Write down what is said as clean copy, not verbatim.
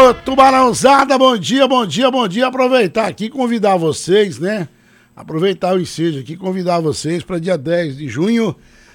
Tubarãozada, bom dia, bom dia, bom dia. Aproveitar aqui e convidar vocês, né? Aproveitar o ensejo aqui e convidar vocês para dia 10 de junho